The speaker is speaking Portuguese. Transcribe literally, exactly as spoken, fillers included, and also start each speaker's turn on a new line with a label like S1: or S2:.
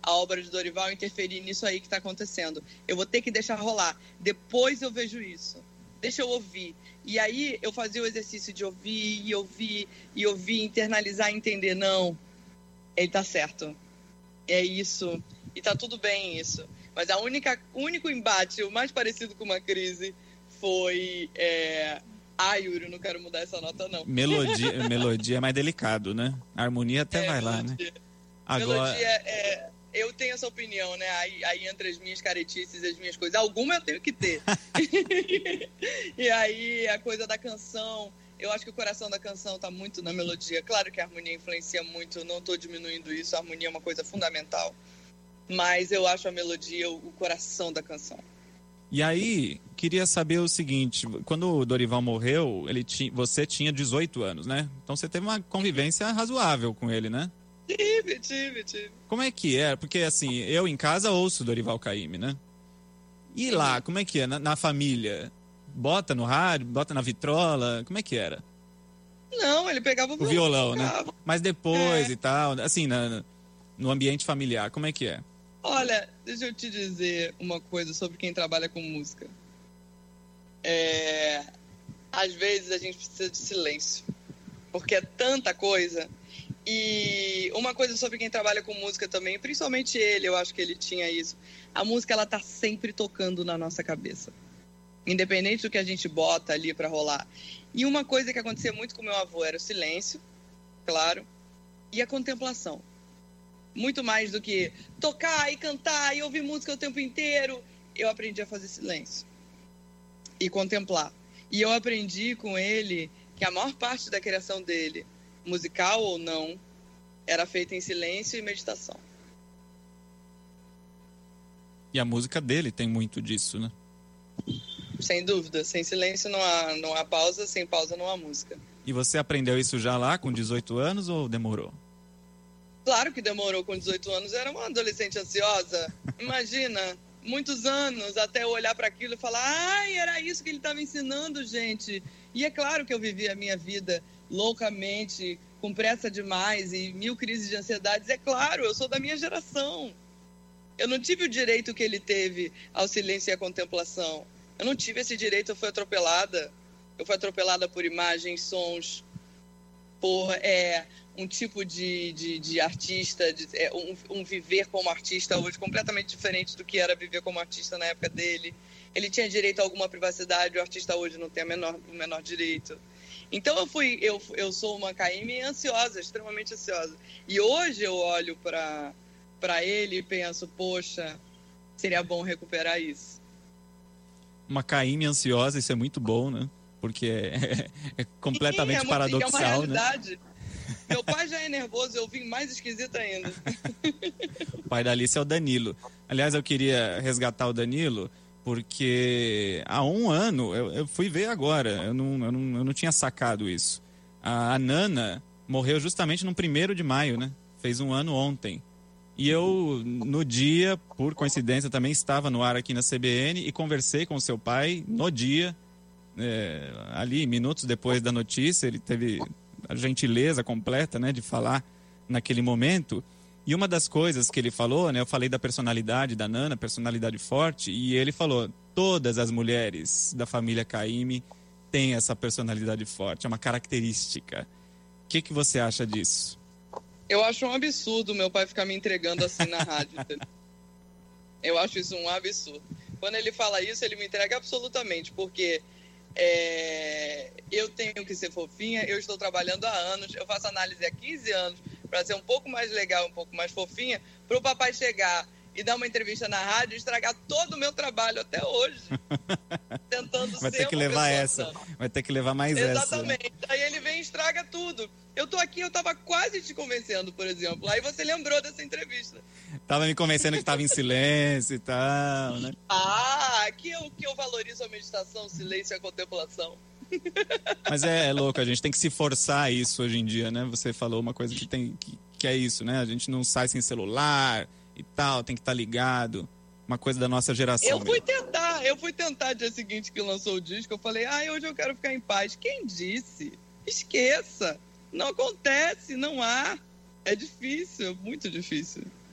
S1: a obra de Dorival interferir nisso aí que está acontecendo. Eu vou ter que deixar rolar. Depois eu vejo isso. Deixa eu ouvir. E aí eu fazia o exercício de ouvir, e ouvir, e ouvir, internalizar, entender. Não, ele tá certo. É isso. E tá tudo bem isso. Mas a única, o único embate, o mais parecido com uma crise, foi... É... Ah, Yuri, eu não quero mudar essa nota, não.
S2: Melodia, melodia é mais delicado, né? A harmonia até
S1: é,
S2: vai
S1: melodia.
S2: lá, né? Agora...
S1: Melodia, é, eu tenho essa opinião, né? Aí, aí entre as minhas caretices e as minhas coisas, alguma eu tenho que ter. E aí a coisa da canção, eu acho que o coração da canção tá muito na melodia. Claro que a harmonia influencia muito, não tô diminuindo isso, a harmonia é uma coisa fundamental. Mas eu acho a melodia o, o coração da canção.
S2: E aí, queria saber o seguinte, quando o Dorival morreu, ele ti, você tinha dezoito anos, né? Então você teve uma convivência razoável com ele, né?
S1: Tive, tive, tive.
S2: Como é que é? Porque assim, eu em casa ouço Dorival Caymmi, né? E lá, como é que é? Na, na família? Bota no rádio, bota na vitrola, como é que era?
S1: Não, ele pegava o
S2: violão. O violão,
S1: pegava.
S2: Né? Mas depois
S1: é.
S2: e tal, assim, na, no ambiente familiar, como é que é?
S1: Olha, deixa eu te dizer uma coisa sobre quem trabalha com música. É... Às vezes a gente precisa de silêncio, porque é tanta coisa. E uma coisa sobre quem trabalha com música também, principalmente ele, eu acho que ele tinha isso. A música, ela tá sempre tocando na nossa cabeça, independente do que a gente bota ali pra rolar. E uma coisa que acontecia muito com meu avô era o silêncio, claro, e a contemplação. Muito mais do que tocar e cantar e ouvir música o tempo inteiro. Eu aprendi a fazer silêncio e contemplar. E eu aprendi com ele que a maior parte da criação dele, musical ou não, era feita em silêncio e meditação.
S2: E a música dele tem muito disso, né?
S1: Sem dúvida. Sem silêncio não há, não há pausa, sem pausa não há música.
S2: E você aprendeu isso já lá com dezoito anos ou demorou?
S1: Claro que demorou. Com dezoito anos, eu era uma adolescente ansiosa. Imagina, muitos anos até eu olhar para aquilo e falar: ai, era isso que ele estava ensinando, gente. E é claro que eu vivi a minha vida loucamente, com pressa demais e mil crises de ansiedades. É claro, eu sou da minha geração. Eu não tive o direito que ele teve ao silêncio e à contemplação. Eu não tive esse direito, eu fui atropelada. Eu fui atropelada por imagens, sons, por é, um tipo de, de, de artista, de, é, um, um viver como artista hoje completamente diferente do que era viver como artista na época dele. Ele tinha direito a alguma privacidade, o artista hoje não tem o menor, o menor direito. Então eu, fui, eu, eu sou uma Caymmi ansiosa, extremamente ansiosa. E hoje eu olho para para ele e penso: poxa, seria bom recuperar isso.
S2: Uma Caymmi ansiosa, isso é muito bom, né? Porque é, é completamente Sim, é paradoxal,
S1: é uma realidade.
S2: Né?
S1: Meu pai já é nervoso, eu vim mais esquisito ainda.
S2: O pai da Alice é o Danilo. Aliás, eu queria resgatar o Danilo, porque há um ano, eu, eu fui ver agora, eu não, eu, não, eu não tinha sacado isso. A, a Nana morreu justamente no primeiro de maio, né? Fez um ano ontem. E eu, no dia, por coincidência, também estava no ar aqui na C B N e conversei com o seu pai no dia, é, ali, minutos depois da notícia. Ele teve a gentileza completa, né, de falar naquele momento. E uma das coisas que ele falou, né, eu falei da personalidade da Nana, personalidade forte, e ele falou: todas as mulheres da família Caymmi têm essa personalidade forte, é uma característica. O que, que você acha disso?
S1: Eu acho um absurdo meu pai ficar me entregando assim na rádio. Eu acho isso um absurdo. Quando ele fala isso, ele me entrega absolutamente, porque é, eu tenho que ser fofinha, eu estou trabalhando há anos, eu faço análise há quinze anos para ser um pouco mais legal, um pouco mais fofinha, para o papai chegar e dar uma entrevista na rádio e estragar todo o meu trabalho até hoje. Tentando
S2: vai
S1: ser
S2: ter que
S1: uma
S2: levar
S1: essa.
S2: Santa. Vai ter que levar mais
S1: Exatamente.
S2: essa.
S1: Exatamente. Aí ele vem e estraga tudo. Eu tô aqui, eu tava quase te convencendo, por exemplo. Aí você lembrou dessa entrevista.
S2: Tava me convencendo que tava em silêncio e tal, né?
S1: Ah, aqui é o que eu valorizo: a meditação, o silêncio e a contemplação.
S2: Mas é, é louco, a gente tem que se forçar a isso hoje em dia, né? Você falou uma coisa que, tem, que, que é isso, né? A gente não sai sem celular e tal, tem que estar ligado. Uma coisa da nossa geração.
S1: Eu fui mesmo. tentar, eu fui tentar dia seguinte que lançou o disco, eu falei: ah, hoje eu quero ficar em paz. Quem disse? Esqueça. Não acontece, não há. É difícil, muito difícil.